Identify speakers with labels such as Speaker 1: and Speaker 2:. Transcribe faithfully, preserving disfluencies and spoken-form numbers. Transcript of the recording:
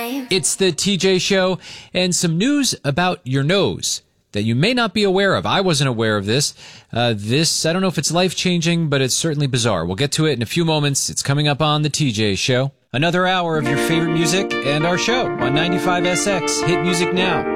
Speaker 1: time.
Speaker 2: It's the T J Show, and some news about your nose that you may not be aware of. I wasn't aware of this. Uh, this, I don't know if it's life-changing, but it's certainly bizarre. We'll get to it in a few moments. It's coming up on the T J Show. Another hour of your favorite music and our show on ninety-five S X. Hit music now.